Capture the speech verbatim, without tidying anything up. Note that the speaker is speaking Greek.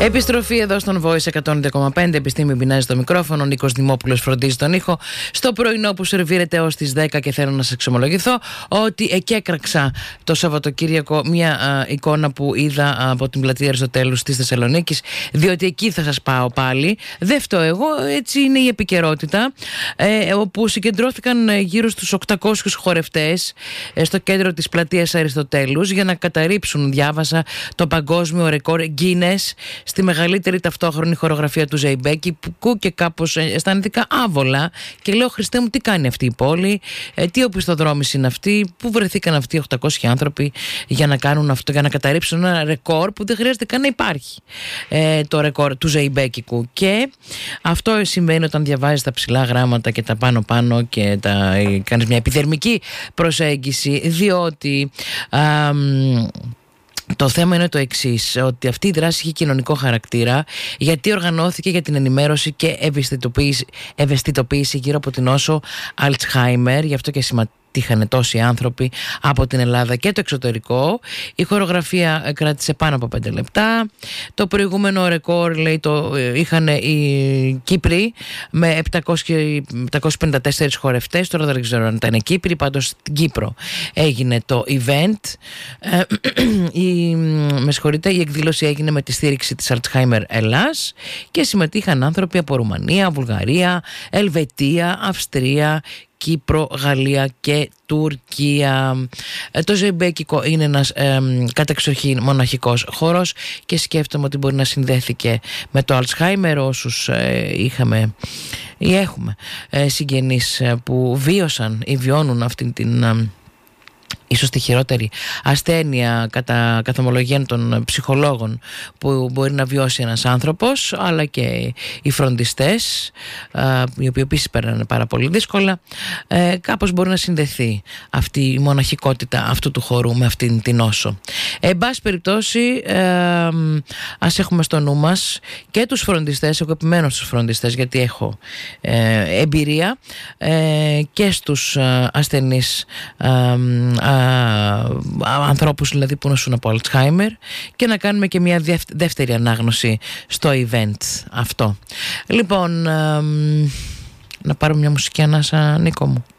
Επιστροφή εδώ στον Voice εκατόν δύο κόμμα πέντε. Επιστήμη πεινάζει στο μικρόφωνο. Νίκος Δημόπουλος φροντίζει τον ήχο. Στο πρωινό που σερβίρεται έως τις δέκα, και θέλω να σας εξομολογηθώ ότι εκέκραξα το Σαββατοκύριακο μια α, εικόνα που είδα α, από την πλατεία Αριστοτέλους της Θεσσαλονίκης, διότι εκεί θα σας πάω πάλι. Δεν φταίω εγώ, έτσι είναι η επικαιρότητα, ε, όπου συγκεντρώθηκαν γύρω στους οκτακόσιους χορευτές ε, στο κέντρο της πλατείας Αριστοτέλους για να καταρρύψουν, διάβασα, το παγκόσμιο ρεκόρ Guinness στη μεγαλύτερη ταυτόχρονη χορογραφία του Ζεϊμπέκικου, και κάπως αισθάνθηκα άβολα και λέω, Χριστέ μου, τι κάνει αυτή η πόλη, ε, τι οπισθοδρόμηση είναι αυτή, πού βρεθήκαν αυτοί οι οκτακόσιοι άνθρωποι για να κάνουν αυτό, για να καταρρύψουν ένα ρεκόρ που δεν χρειάζεται καν να υπάρχει, ε, το ρεκόρ του Ζεϊμπέκικου. Και αυτό συμβαίνει όταν διαβάζεις τα ψηλά γράμματα και τα πάνω πάνω και τα, ε, κάνεις μια επιδερμική προσέγγιση, διότι α, το θέμα είναι το εξής, ότι αυτή η δράση έχει κοινωνικό χαρακτήρα, γιατί οργανώθηκε για την ενημέρωση και ευαισθητοποίηση, ευαισθητοποίηση γύρω από την νόσο Alzheimer, γι' αυτό και συμμετείχαν τόσοι άνθρωποι από την Ελλάδα και το εξωτερικό. Η χορογραφία κράτησε πάνω από πέντε λεπτά. Το προηγούμενο ρεκόρ, λέει, το είχαν οι Κύπροι με επτακόσιους πενήντα τέσσερις χορευτές. Τώρα δεν ξέρω αν ήταν Κύπροι, πάντως στην Κύπρο έγινε το event. η, με συγχωρείτε, η εκδήλωση έγινε με τη στήριξη της Alzheimer Ελλάς και συμμετείχαν άνθρωποι από Ρουμανία, Βουλγαρία, Ελβετία, Αυστρία, Κύπρο, Γαλλία και Τουρκία. Ε, το Ζεϊμπέκικο είναι ένας ε, κατεξοχήν μοναχικός χώρος και σκέφτομαι ότι μπορεί να συνδέθηκε με το Alzheimer. Όσους ε, είχαμε ή έχουμε ε, συγγενείς ε, που βίωσαν ή βιώνουν αυτήν την ε, ίσως τη χειρότερη ασθένεια κατά καθομολογία των ψυχολόγων που μπορεί να βιώσει ένας άνθρωπος, αλλά και οι φροντιστές, οι οποίοι επίσης περνάνε πάρα πολύ δύσκολα, κάπως μπορεί να συνδεθεί αυτή η μοναχικότητα αυτού του χώρου με αυτήν την νόσο. Εν πάση περιπτώσει, ας έχουμε στο νου μας και τους φροντιστές. Εγώ επιμένω στους φροντιστές γιατί έχω εμπειρία, και στους ασθενείς ανθρώπους δηλαδή που νοσούν από Alzheimer, και να κάνουμε και μια δεύτερη ανάγνωση στο event αυτό. Λοιπόν, να πάρω μια μουσική ανάσα, Νίκο μου.